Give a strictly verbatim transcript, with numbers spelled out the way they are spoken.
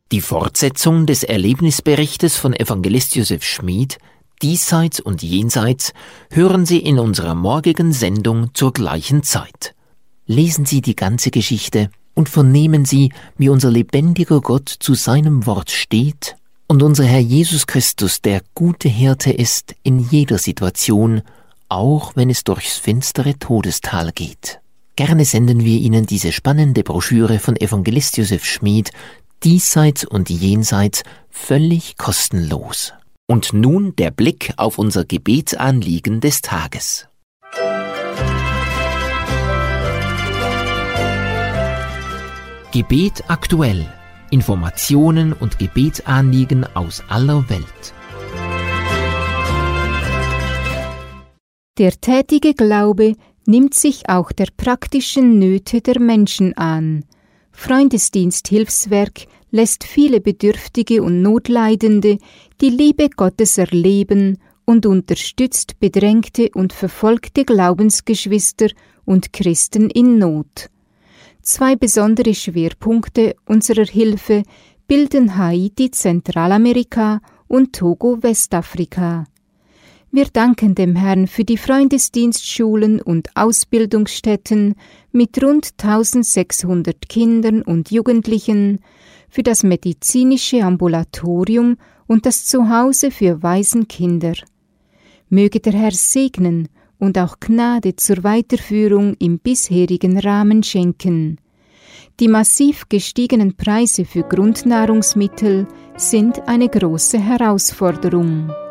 Die Fortsetzung des Erlebnisberichtes von Evangelist Josef Schmid, Diesseits und Jenseits, hören Sie in unserer morgigen Sendung zur gleichen Zeit. Lesen Sie die ganze Geschichte und vernehmen Sie, wie unser lebendiger Gott zu seinem Wort steht und unser Herr Jesus Christus der gute Hirte ist in jeder Situation, auch wenn es durchs finstere Todestal geht. Gerne senden wir Ihnen diese spannende Broschüre von Evangelist Josef Schmid, Diesseits und Jenseits, völlig kostenlos. Und nun der Blick auf unser Gebetsanliegen des Tages. Gebet aktuell. Informationen und Gebetsanliegen aus aller Welt. Der tätige Glaube nimmt sich auch der praktischen Nöte der Menschen an. Freundesdienst Hilfswerk lässt viele Bedürftige und Notleidende die Liebe Gottes erleben und unterstützt bedrängte und verfolgte Glaubensgeschwister und Christen in Not. Zwei besondere Schwerpunkte unserer Hilfe bilden Haiti, Zentralamerika und Togo, Westafrika. Wir danken dem Herrn für die Freundesdienstschulen und Ausbildungsstätten mit rund eintausendsechshundert Kindern und Jugendlichen, für das medizinische Ambulatorium und das Zuhause für Waisenkinder. Möge der Herr segnen und auch Gnade zur Weiterführung im bisherigen Rahmen schenken. Die massiv gestiegenen Preise für Grundnahrungsmittel sind eine große Herausforderung.